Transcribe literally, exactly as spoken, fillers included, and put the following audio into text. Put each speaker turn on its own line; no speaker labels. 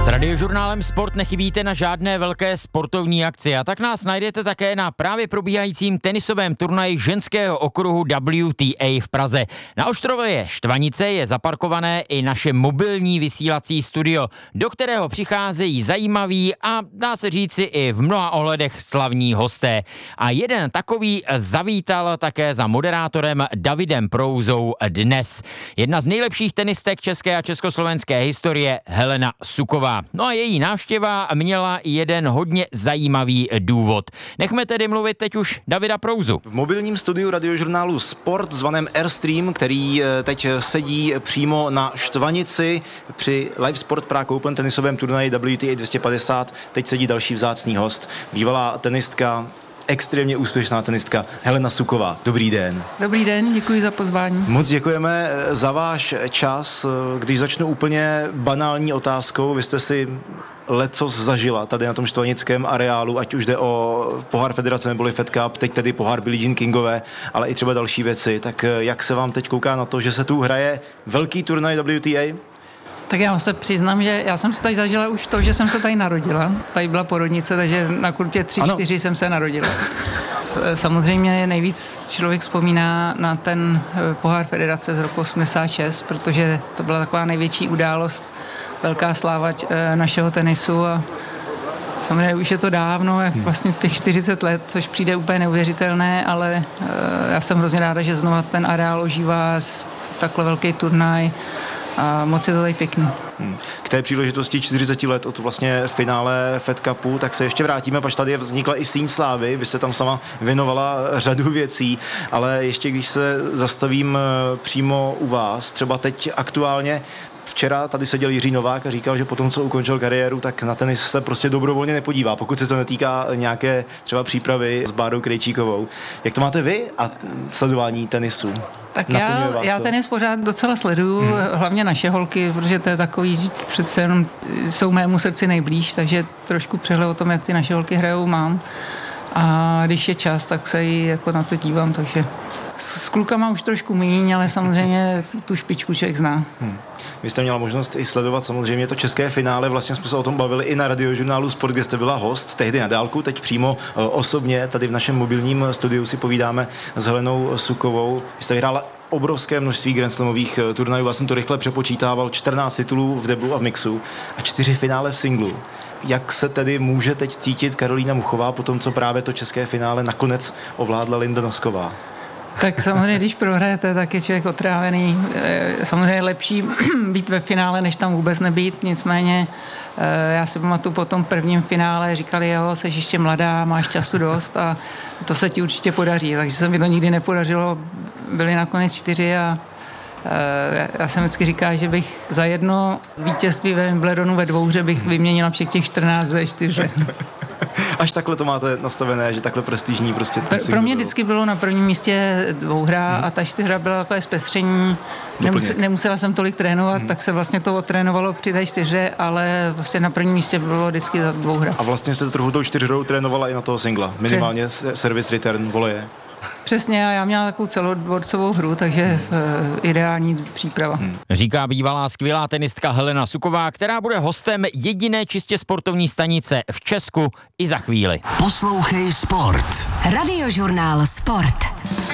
Radiožurnálem Sport nechybíte na žádné velké sportovní akci a tak nás najdete také na právě probíhajícím tenisovém turnaji ženského okruhu W T A v Praze. Na Oštrově Štvanice je zaparkované i naše mobilní vysílací studio, do kterého přicházejí zajímaví a dá se říci i v mnoha ohledech slavní hosté. A jeden takový zavítal také za moderátorem Davidem Prouzou dnes. Jedna z nejlepších tenistek české a československé historie, Helena Suková. No a její návštěva měla jeden hodně zajímavý důvod. Nechme tedy mluvit teď už Davida Prouzu.
V mobilním studiu radiožurnálu Sport zvaném Airstream, který teď sedí přímo na Štvanici při Live Sport Prague Open tenisovém turnaji W T A dvě stě padesát, teď sedí další vzácný host, bývalá tenistka, extrémně úspěšná tenistka Helena Suková. Dobrý den.
Dobrý den, děkuji za pozvání.
Moc děkujeme za váš čas. Když začnu úplně banální otázkou, vy jste si lecos zažila tady na tom štvanickém areálu, ať už jde o pohár federace neboli Fed Cup, teď tedy pohár Billie Jean Kingové, ale i třeba další věci. Tak jak se vám teď kouká na to, že se tu hraje velký turnaj W T A?
Tak já se přiznám, že já jsem si tady zažila už to, že jsem se tady narodila. Tady byla porodnice, takže na kurtě tři čtyři jsem se narodila. Samozřejmě nejvíc člověk vzpomíná na ten pohár federace z roku osmdesát šest, protože to byla taková největší událost, velká sláva našeho tenisu a samozřejmě už je to dávno, jak vlastně těch čtyřicet let, což přijde úplně neuvěřitelné, ale já jsem hrozně ráda, že znova ten areál ožívá, takhle velký turnaj. A moc je to tady pěkný.
Hmm. K té příležitosti čtyřicet let od vlastně finále Fed Cupu, tak se ještě vrátíme, pač tady vznikla i síň slávy, vy jste tam sama věnovala řadu věcí, ale ještě když se zastavím přímo u vás, třeba teď aktuálně, včera tady seděl Jiří Novák a říkal, že potom, co ukončil kariéru, tak na tenis se prostě dobrovolně nepodívá, pokud se to netýká nějaké třeba přípravy s Bárou Krejčíkovou. Jak to máte vy a sledování tenisu?
Tak já, já tenis pořád docela sleduju, hmm. hlavně naše holky, protože to je takový, přece jenom jsou mému srdci nejblíž, takže trošku přehled o tom, jak ty naše holky hrajou, mám. A když je čas, tak se jí jako na to dívám, takže s klukama už trošku míň, ale samozřejmě tu špičku člověk zná. Hmm.
Vy jste měla možnost i sledovat samozřejmě to české finále, vlastně jsme se o tom bavili i na radiožurnálu Sport, kde jste byla host, tehdy na dálku, teď přímo osobně, tady v našem mobilním studiu si povídáme s Helenou Sukovou. Vy jste vyhrála obrovské množství Grand Slamových turnajů, já jsem to rychle přepočítával, čtrnáct titulů v deblu a v mixu a čtyři finále v singlu. Jak se tedy může teď cítit Karolína Muchová po tom, co právě to české finále nakonec ovládla Linda Nosková?
Tak samozřejmě, když prohrajete, tak je člověk otrávený. Samozřejmě je lepší být ve finále, než tam vůbec nebýt. Nicméně já si pamatuju po tom prvním finále, říkali, jo, jsi ještě mladá, máš času dost a to se ti určitě podaří. Takže se mi to nikdy nepodařilo. Byli nakonec čtyři a já jsem vždycky říkal, že bych za jedno vítězství ve Wimbledonu ve dvouhře bych vyměnila všech těch čtrnáct ze čtyři.
Až takhle to máte nastavené, že takhle prestižní prostě.
Pro, pro mě vždycky bylo na prvním místě dvouhra hmm. a ta čtyřhra byla takové zpestření. Nemus, nemusela jsem tolik trénovat, hmm. tak se vlastně to otrénovalo při té čtyřhře, ale vlastně na prvním místě bylo vždycky za dvouhra.
A vlastně jste trochu tou čtyřhrou trénovala i na toho singla, minimálně Pře- service, return, voleje.
Přesně, a já měla takovou celodvorcovou hru, takže hmm. ideální příprava. Hmm.
Říká bývalá skvělá tenistka Helena Suková, která bude hostem jediné čistě sportovní stanice v Česku i za chvíli.
Poslouchej Sport.
Radiožurnál Sport.